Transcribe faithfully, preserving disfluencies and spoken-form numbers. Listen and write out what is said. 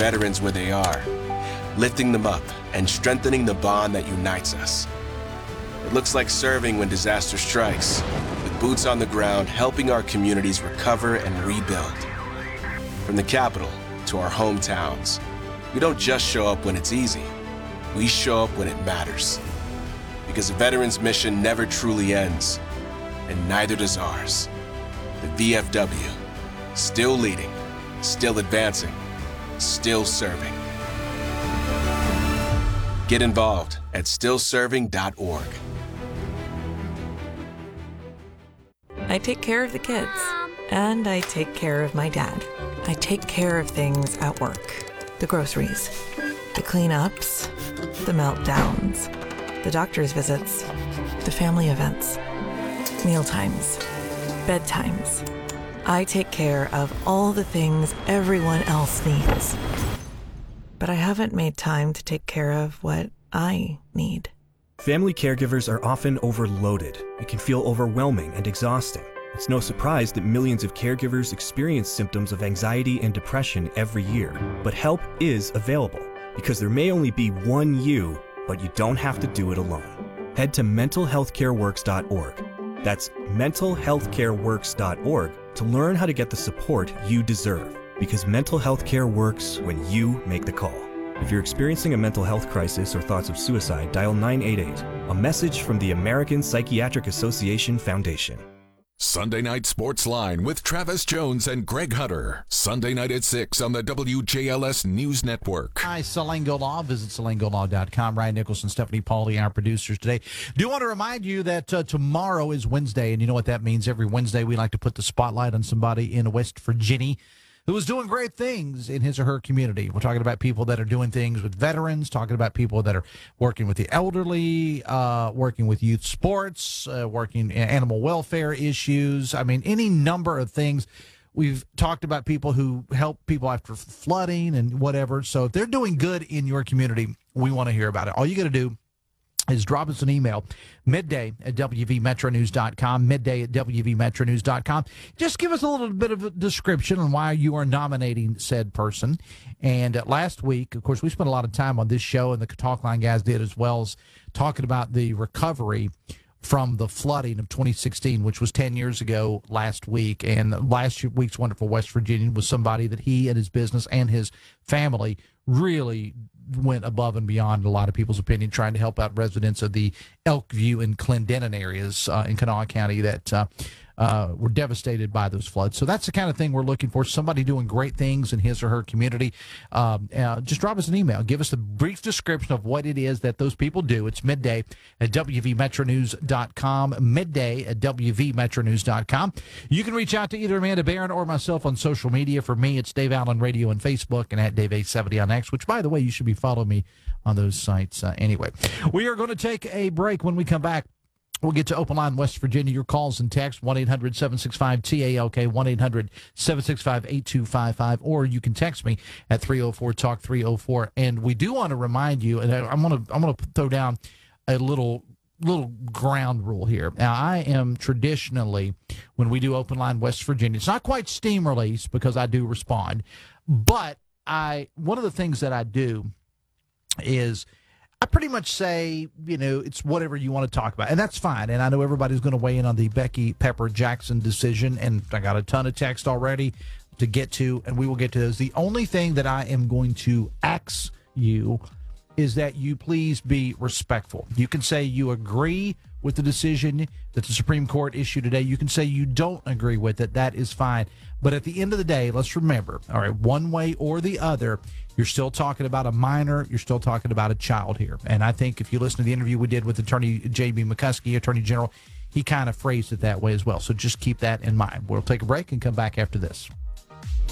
veterans where they are, lifting them up and strengthening the bond that unites us. It looks like serving when disaster strikes, with boots on the ground helping our communities recover and rebuild. From the Capitol to our hometowns, we don't just show up when it's easy. We show up when it matters. Because a veteran's mission never truly ends, and neither does ours. The V F W, still leading, still advancing, still serving. Get involved at still serving dot org. I take care of the kids, and I take care of my dad. I take care of things at work. The groceries, the cleanups, the meltdowns, the doctor's visits, the family events, mealtimes, bedtimes. I take care of all the things everyone else needs. But I haven't made time to take care of what I need. Family caregivers are often overloaded. It can feel overwhelming and exhausting. It's no surprise that millions of caregivers experience symptoms of anxiety and depression every year. But help is available, because there may only be one you, but you don't have to do it alone. Head to mental health care works dot org. That's mental health care works dot org to learn how to get the support you deserve, because mental health care works when you make the call. If you're experiencing a mental health crisis or thoughts of suicide, dial nine eight eight, a message from the American Psychiatric Association Foundation. Sunday Night Sports Line with Travis Jones and Greg Hutter. Sunday night at six on the W J L S News Network. Hi, Salango Law. Visit salango law dot com. Ryan Nicholson, Stephanie Pauly, our producers today. Do want to remind you that uh, tomorrow is Wednesday, and you know what that means. Every Wednesday, we like to put the spotlight on somebody in West Virginia who is doing great things in his or her community. We're talking about people that are doing things with veterans, talking about people that are working with the elderly, uh, working with youth sports, uh, working in animal welfare issues. I mean, any number of things. We've talked about people who help people after flooding and whatever. So if they're doing good in your community, we want to hear about it. All you got to do is drop us an email, midday at w v metro news dot com, midday at w v metro news dot com. Just give us a little bit of a description on why you are nominating said person. And uh, last week, of course, we spent a lot of time on this show, and the Talk Line guys did as well, as talking about the recovery from the flooding of twenty sixteen, which was ten years ago last week. And last week's Wonderful West Virginia was somebody that he and his business and his family really went above and beyond, in a lot of people's opinion, trying to help out residents of the Elkview and Clendenin areas uh, in Kanawha County that uh, uh, were devastated by those floods. So that's the kind of thing we're looking for, somebody doing great things in his or her community. Um, uh, just drop us an email. Give us a brief description of what it is that those people do. It's midday at w v metro news dot com, midday at w v metro news dot com. You can reach out to either Amanda Barron or myself on social media. For me, it's Dave Allen Radio on Facebook and at Dave A seventy on X, which, by the way, you should be following me on those sites uh, anyway. We are going to take a break. When we come back, we'll get to Open Line West Virginia. Your calls and texts, one eight hundred seven six five T A L K, one eight hundred seven six five eight two five five, or you can text me at three oh four talk three oh four. And we do want to remind you, and I, I'm going to I'm going to throw down a little little ground rule here. Now, I am traditionally, when we do Open Line West Virginia, it's not quite steam release because I do respond, but I one of the things that I do is I pretty much say, you know, it's whatever you want to talk about, and that's fine. And I know everybody's going to weigh in on the Becky Pepper Jackson decision, and I got a ton of text already to get to, and we will get to those. The only thing that I am going to ask you is that you please be respectful. You can say you agree with the decision that the Supreme Court issued today. You can say you don't agree with it. That is fine. But at the end of the day, let's remember, all right, one way or the other, you're still talking about a minor. You're still talking about a child here. And I think if you listen to the interview we did with Attorney J B McCuskey, Attorney General, he kind of phrased it that way as well. So just keep that in mind. We'll take a break and come back after this.